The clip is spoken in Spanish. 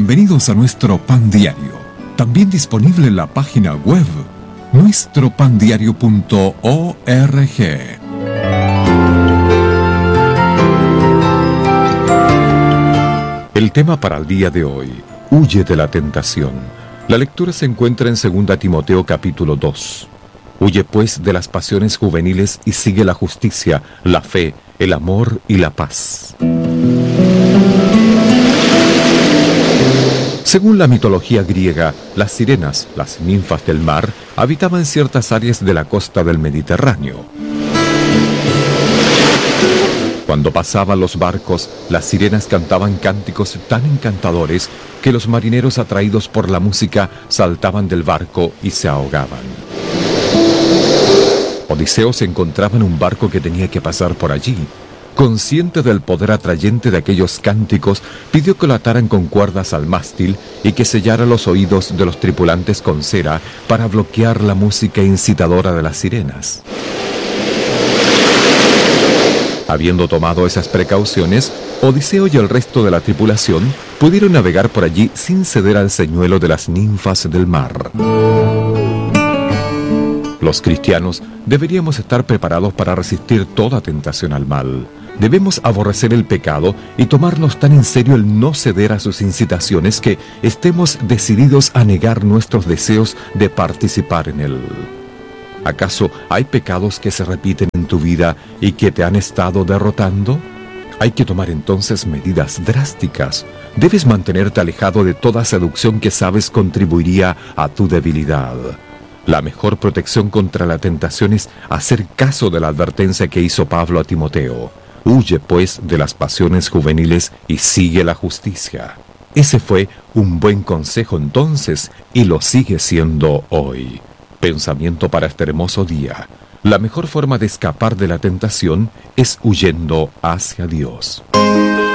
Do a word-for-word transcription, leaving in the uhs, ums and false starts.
Bienvenidos a nuestro Pan Diario, también disponible en la página web nuestro pan diario punto org. El tema para el día de hoy: huye de la tentación. La lectura se encuentra en segunda Timoteo capítulo dos. Huye pues de las pasiones juveniles y sigue la justicia, la fe, el amor y la paz. Según la mitología griega, las sirenas, las ninfas del mar, habitaban ciertas áreas de la costa del Mediterráneo. Cuando pasaban los barcos, las sirenas cantaban cánticos tan encantadores que los marineros, atraídos por la música, saltaban del barco y se ahogaban. Odiseo se encontraba en un barco que tenía que pasar por allí. Consciente del poder atrayente de aquellos cánticos, pidió que lo ataran con cuerdas al mástil y que sellara los oídos de los tripulantes con cera para bloquear la música incitadora de las sirenas. Habiendo tomado esas precauciones, Odiseo y el resto de la tripulación pudieron navegar por allí sin ceder al señuelo de las ninfas del mar. Los cristianos deberíamos estar preparados para resistir toda tentación al mal. Debemos aborrecer el pecado y tomarnos tan en serio el no ceder a sus incitaciones que estemos decididos a negar nuestros deseos de participar en él. ¿Acaso hay pecados que se repiten en tu vida y que te han estado derrotando? Hay que tomar entonces medidas drásticas. Debes mantenerte alejado de toda seducción que sabes contribuiría a tu debilidad. La mejor protección contra la tentación es hacer caso de la advertencia que hizo Pablo a Timoteo. Huye pues de las pasiones juveniles y sigue la justicia. Ese fue un buen consejo entonces y lo sigue siendo hoy. Pensamiento para este hermoso día: la mejor forma de escapar de la tentación es huyendo hacia Dios.